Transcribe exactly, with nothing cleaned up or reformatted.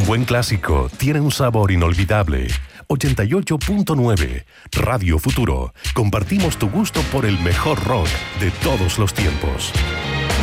buen clásico tiene un sabor inolvidable. ochenta y ocho punto nueve Radio Futuro. Compartimos tu gusto por el mejor rock de todos los tiempos.